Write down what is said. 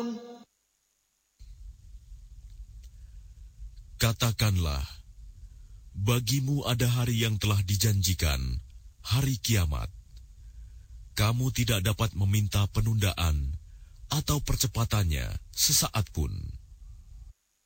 Katakanlah, bagimu ada hari yang telah dijanjikan, hari kiamat. Kamu tidak dapat meminta penundaan atau percepatannya sesaat pun.